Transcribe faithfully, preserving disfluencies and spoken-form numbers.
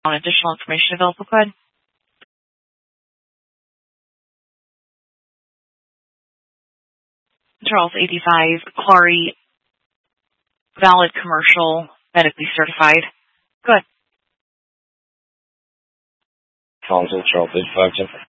on additional information available. Go ahead. Charles, eighty-five, Clary, valid commercial, medically certified. Go ahead. Council, Charles, eighty-five, Jennifer.